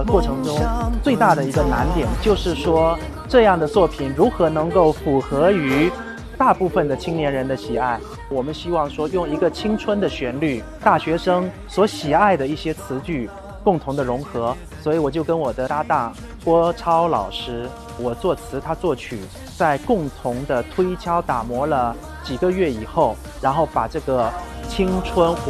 过程中最大的一个难点就是说，这样的作品如何能够符合于大部分的青年人的喜爱。我们希望说用一个青春的旋律，大学生所喜爱的一些词句共同的融合，所以我就跟我的搭档郭超老师，我作词他作曲，在共同的推敲打磨了几个月以后，然后把这个青春